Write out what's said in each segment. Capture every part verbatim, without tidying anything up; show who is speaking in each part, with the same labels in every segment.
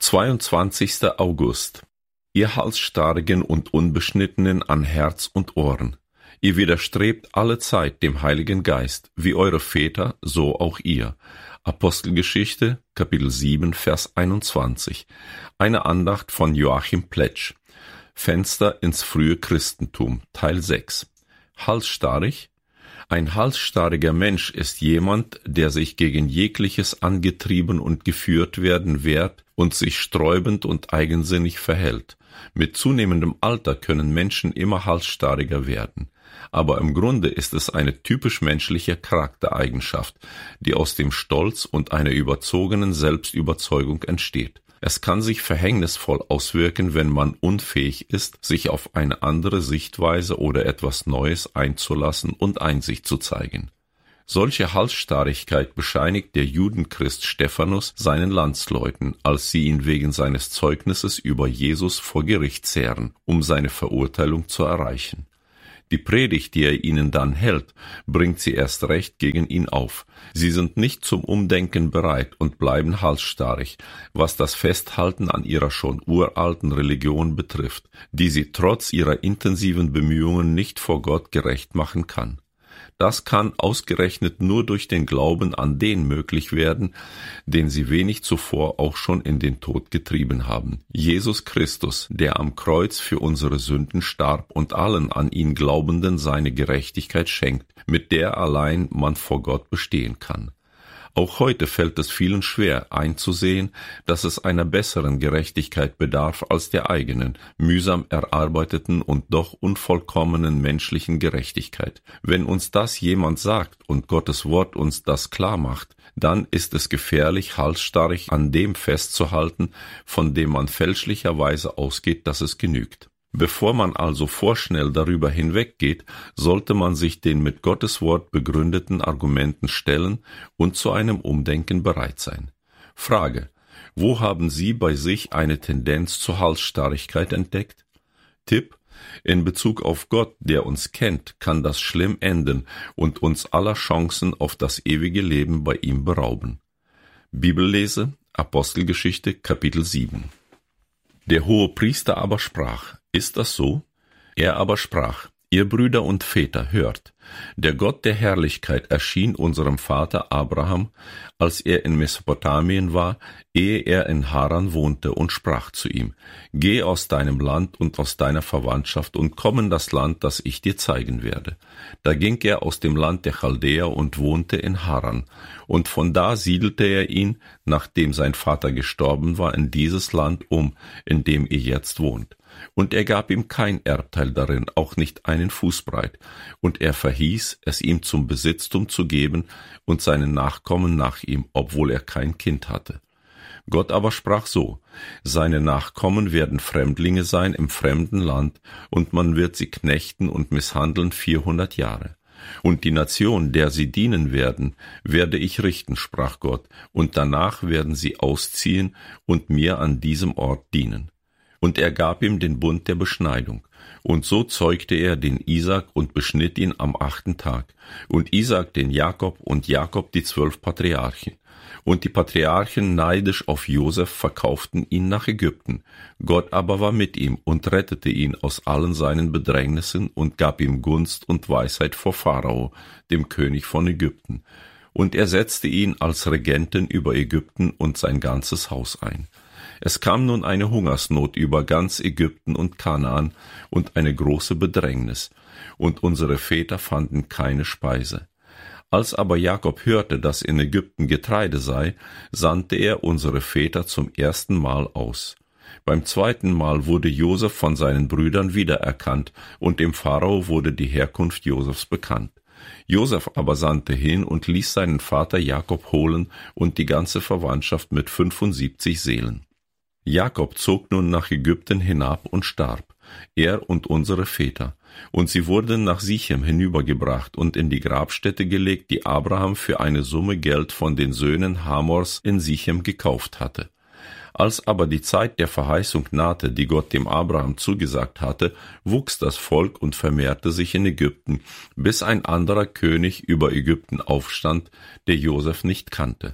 Speaker 1: zweiundzwanzigster August. Ihr Halsstarrigen und Unbeschnittenen an Herz und Ohren, ihr widerstrebt allezeit dem Heiligen Geist, wie eure Väter, so auch ihr. Apostelgeschichte, Kapitel sieben, Vers einundzwanzig. Eine Andacht von Joachim Pletsch. Fenster ins frühe Christentum, Teil sechs. Halsstarrig? Ein halsstarriger Mensch ist jemand, der sich gegen jegliches angetrieben und geführt werden wehrt und sich sträubend und eigensinnig verhält. Mit zunehmendem Alter können Menschen immer halsstarriger werden. Aber im Grunde ist es eine typisch menschliche Charaktereigenschaft, die aus dem Stolz und einer überzogenen Selbstüberzeugung entsteht. Es kann sich verhängnisvoll auswirken, wenn man unfähig ist, sich auf eine andere Sichtweise oder etwas Neues einzulassen und Einsicht zu zeigen. Solche Halsstarrigkeit bescheinigt der Judenchrist Stephanus seinen Landsleuten, als sie ihn wegen seines Zeugnisses über Jesus vor Gericht zerren, um seine Verurteilung zu erreichen. Die Predigt, die er ihnen dann hält, bringt sie erst recht gegen ihn auf. Sie sind nicht zum Umdenken bereit und bleiben halsstarrig, was das Festhalten an ihrer schon uralten Religion betrifft, die sie trotz ihrer intensiven Bemühungen nicht vor Gott gerecht machen kann. Das kann ausgerechnet nur durch den Glauben an den möglich werden, den sie wenig zuvor auch schon in den Tod getrieben haben. Jesus Christus, der am Kreuz für unsere Sünden starb und allen an ihn Glaubenden seine Gerechtigkeit schenkt, mit der allein man vor Gott bestehen kann. Auch heute fällt es vielen schwer einzusehen, dass es einer besseren Gerechtigkeit bedarf als der eigenen, mühsam erarbeiteten und doch unvollkommenen menschlichen Gerechtigkeit. Wenn uns das jemand sagt und Gottes Wort uns das klar macht, dann ist es gefährlich, halsstarrig an dem festzuhalten, von dem man fälschlicherweise ausgeht, dass es genügt. Bevor man also vorschnell darüber hinweggeht, sollte man sich den mit Gottes Wort begründeten Argumenten stellen und zu einem Umdenken bereit sein. Frage: Wo haben Sie bei sich eine Tendenz zur Halsstarrigkeit entdeckt? Tipp: In Bezug auf Gott, der uns kennt, kann das schlimm enden und uns aller Chancen auf das ewige Leben bei ihm berauben. Bibellese, Apostelgeschichte, Kapitel sieben. Der Hohepriester aber sprach: Ist das so? Er aber sprach: Ihr Brüder und Väter, hört, der Gott der Herrlichkeit erschien unserem Vater Abraham, als er in Mesopotamien war, ehe er in Haran wohnte, und sprach zu ihm: Geh aus deinem Land und aus deiner Verwandtschaft und komm in das Land, das ich dir zeigen werde. Da ging er aus dem Land der Chaldäer und wohnte in Haran, und von da siedelte er ihn, nachdem sein Vater gestorben war, in dieses Land um, in dem ihr jetzt wohnt. Und er gab ihm kein Erbteil darin, auch nicht einen Fußbreit, und er verhieß, es ihm zum Besitztum zu geben und seinen Nachkommen nach ihm, obwohl er kein Kind hatte. Gott aber sprach so: Seine Nachkommen werden Fremdlinge sein im fremden Land, und man wird sie knechten und misshandeln vierhundert Jahre. Und die Nation, der sie dienen werden, werde ich richten, sprach Gott, und danach werden sie ausziehen und mir an diesem Ort dienen. Und er gab ihm den Bund der Beschneidung. Und so zeugte er den Isaak und beschnitt ihn am achten Tag. Und Isaak den Jakob und Jakob die zwölf Patriarchen. Und die Patriarchen, neidisch auf Josef, verkauften ihn nach Ägypten. Gott aber war mit ihm und rettete ihn aus allen seinen Bedrängnissen und gab ihm Gunst und Weisheit vor Pharao, dem König von Ägypten. Und er setzte ihn als Regenten über Ägypten und sein ganzes Haus ein. Es kam nun eine Hungersnot über ganz Ägypten und Kanaan und eine große Bedrängnis, und unsere Väter fanden keine Speise. Als aber Jakob hörte, dass in Ägypten Getreide sei, sandte er unsere Väter zum ersten Mal aus. Beim zweiten Mal wurde Josef von seinen Brüdern wiedererkannt, und dem Pharao wurde die Herkunft Josefs bekannt. Josef aber sandte hin und ließ seinen Vater Jakob holen und die ganze Verwandtschaft mit fünfundsiebzig Seelen. Jakob zog nun nach Ägypten hinab und starb, er und unsere Väter, und sie wurden nach Sichem hinübergebracht und in die Grabstätte gelegt, die Abraham für eine Summe Geld von den Söhnen Hamors in Sichem gekauft hatte. Als aber die Zeit der Verheißung nahte, die Gott dem Abraham zugesagt hatte, wuchs das Volk und vermehrte sich in Ägypten, bis ein anderer König über Ägypten aufstand, der Josef nicht kannte.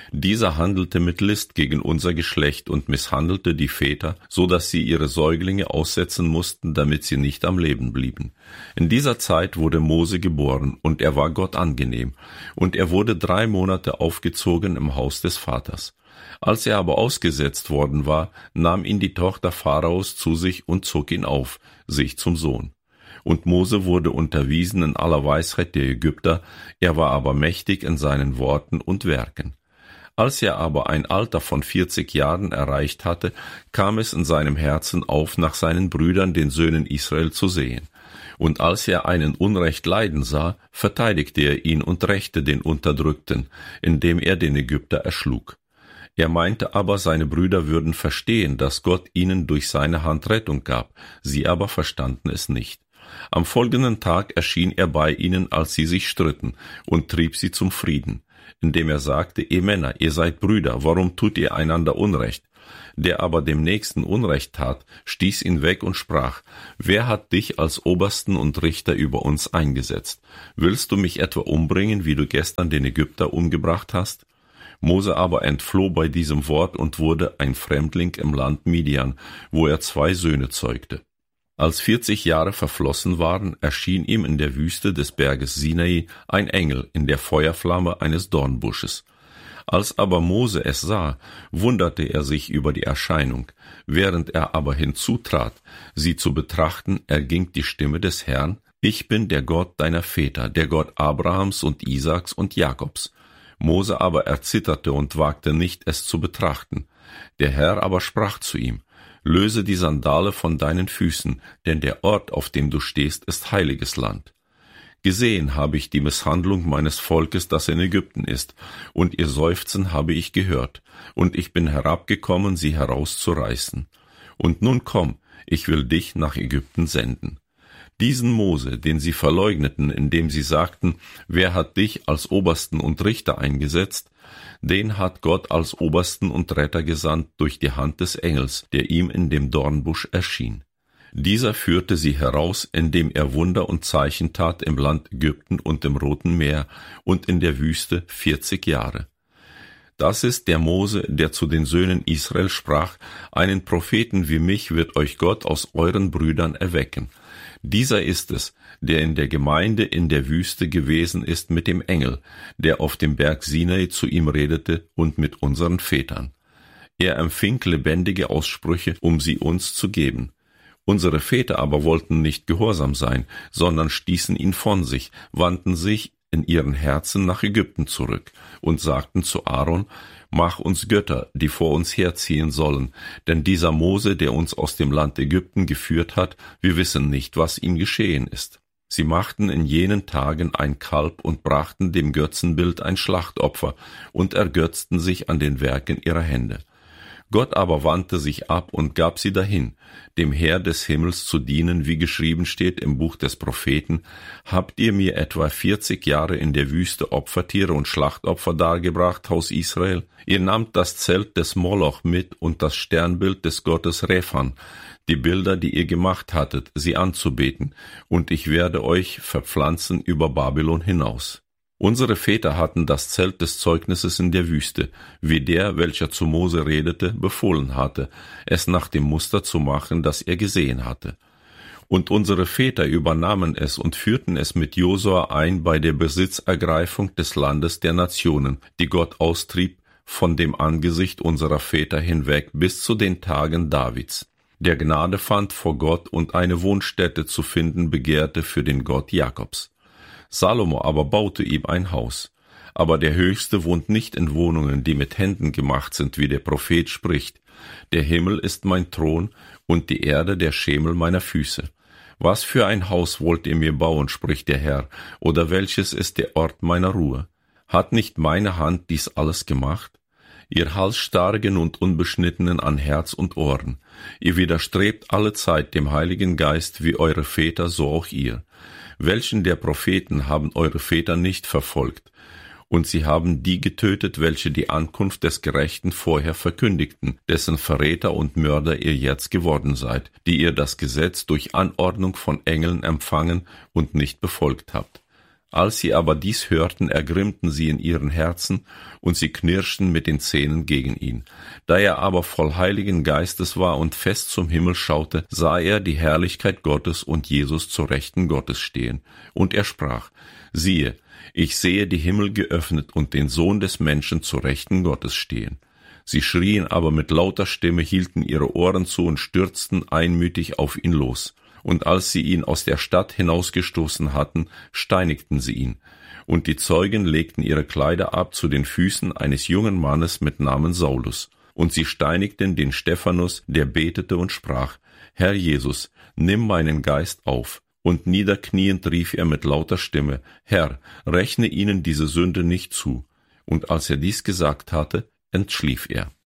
Speaker 1: Dieser handelte mit List gegen unser Geschlecht und misshandelte die Väter, so dass sie ihre Säuglinge aussetzen mussten, damit sie nicht am Leben blieben. In dieser Zeit wurde Mose geboren, und er war Gott angenehm, und er wurde drei Monate aufgezogen im Haus des Vaters. Als er aber ausgesetzt worden war, nahm ihn die Tochter Pharaos zu sich und zog ihn auf, sich zum Sohn. Und Mose wurde unterwiesen in aller Weisheit der Ägypter, er war aber mächtig in seinen Worten und Werken. Als er aber ein Alter von vierzig Jahren erreicht hatte, kam es in seinem Herzen auf, nach seinen Brüdern, den Söhnen Israel, zu sehen. Und als er einen Unrecht leiden sah, verteidigte er ihn und rächte den Unterdrückten, indem er den Ägypter erschlug. Er meinte aber, seine Brüder würden verstehen, dass Gott ihnen durch seine Hand Rettung gab, sie aber verstanden es nicht. Am folgenden Tag erschien er bei ihnen, als sie sich stritten, und trieb sie zum Frieden, indem er sagte: Ihr Männer, ihr seid Brüder, warum tut ihr einander Unrecht? Der aber dem Nächsten Unrecht tat, stieß ihn weg und sprach: Wer hat dich als Obersten und Richter über uns eingesetzt? Willst du mich etwa umbringen, wie du gestern den Ägypter umgebracht hast? Mose aber entfloh bei diesem Wort und wurde ein Fremdling im Land Midian, wo er zwei Söhne zeugte. Als vierzig Jahre verflossen waren, erschien ihm in der Wüste des Berges Sinai ein Engel in der Feuerflamme eines Dornbusches. Als aber Mose es sah, wunderte er sich über die Erscheinung. Während er aber hinzutrat, sie zu betrachten, erging die Stimme des Herrn: Ich bin der Gott deiner Väter, der Gott Abrahams und Isaaks und Jakobs. Mose aber erzitterte und wagte nicht, es zu betrachten. Der Herr aber sprach zu ihm: Löse die Sandale von deinen Füßen, denn der Ort, auf dem du stehst, ist heiliges Land. Gesehen habe ich die Misshandlung meines Volkes, das in Ägypten ist, und ihr Seufzen habe ich gehört, und ich bin herabgekommen, sie herauszureißen. Und nun komm, ich will dich nach Ägypten senden. Diesen Mose, den sie verleugneten, indem sie sagten: Wer hat dich als Obersten und Richter eingesetzt? Den hat Gott als Obersten und Retter gesandt durch die Hand des Engels, der ihm in dem Dornbusch erschien. Dieser führte sie heraus, indem er Wunder und Zeichen tat im Land Ägypten und im Roten Meer und in der Wüste vierzig Jahre. Das ist der Mose, der zu den Söhnen Israel sprach: Einen Propheten wie mich wird euch Gott aus euren Brüdern erwecken. Dieser ist es, der in der Gemeinde in der Wüste gewesen ist mit dem Engel, der auf dem Berg Sinai zu ihm redete und mit unseren Vätern. Er empfing lebendige Aussprüche, um sie uns zu geben. Unsere Väter aber wollten nicht gehorsam sein, sondern stießen ihn von sich, wandten sich in ihren Herzen nach Ägypten zurück und sagten zu Aaron: Mach uns Götter, die vor uns herziehen sollen, denn dieser Mose, der uns aus dem Land Ägypten geführt hat, wir wissen nicht, was ihm geschehen ist. Sie machten in jenen Tagen ein Kalb und brachten dem Götzenbild ein Schlachtopfer und ergötzten sich an den Werken ihrer Hände. Gott aber wandte sich ab und gab sie dahin, dem Herr des Himmels zu dienen, wie geschrieben steht im Buch des Propheten: Habt ihr mir etwa vierzig Jahre in der Wüste Opfertiere und Schlachtopfer dargebracht, Haus Israel? Ihr nahmt das Zelt des Moloch mit und das Sternbild des Gottes Rephan, die Bilder, die ihr gemacht hattet, sie anzubeten, und ich werde euch verpflanzen über Babylon hinaus. Unsere Väter hatten das Zelt des Zeugnisses in der Wüste, wie der, welcher zu Mose redete, befohlen hatte, es nach dem Muster zu machen, das er gesehen hatte. Und unsere Väter übernahmen es und führten es mit Josua ein bei der Besitzergreifung des Landes der Nationen, die Gott austrieb von dem Angesicht unserer Väter hinweg bis zu den Tagen Davids, der Gnade fand vor Gott und eine Wohnstätte zu finden begehrte für den Gott Jakobs. Salomo aber baute ihm ein Haus. Aber der Höchste wohnt nicht in Wohnungen, die mit Händen gemacht sind, wie der Prophet spricht: Der Himmel ist mein Thron und die Erde der Schemel meiner Füße. Was für ein Haus wollt ihr mir bauen, spricht der Herr, oder welches ist der Ort meiner Ruhe? Hat nicht meine Hand dies alles gemacht? Ihr Halsstarrigen und Unbeschnittenen an Herz und Ohren, ihr widerstrebt allezeit dem Heiligen Geist wie eure Väter, so auch ihr. Welchen der Propheten haben eure Väter nicht verfolgt? Und sie haben die getötet, welche die Ankunft des Gerechten vorher verkündigten, dessen Verräter und Mörder ihr jetzt geworden seid, die ihr das Gesetz durch Anordnung von Engeln empfangen und nicht befolgt habt. Als sie aber dies hörten, ergrimmten sie in ihren Herzen, und sie knirschten mit den Zähnen gegen ihn. Da er aber voll Heiligen Geistes war und fest zum Himmel schaute, sah er die Herrlichkeit Gottes und Jesus zur Rechten Gottes stehen. Und er sprach: Siehe, ich sehe die Himmel geöffnet und den Sohn des Menschen zur Rechten Gottes stehen. Sie schrien aber mit lauter Stimme, hielten ihre Ohren zu und stürzten einmütig auf ihn los. Und als sie ihn aus der Stadt hinausgestoßen hatten, steinigten sie ihn. Und die Zeugen legten ihre Kleider ab zu den Füßen eines jungen Mannes mit Namen Saulus. Und sie steinigten den Stephanus, der betete und sprach: Herr Jesus, nimm meinen Geist auf. Und niederkniend rief er mit lauter Stimme: Herr, rechne ihnen diese Sünde nicht zu. Und als er dies gesagt hatte, entschlief er.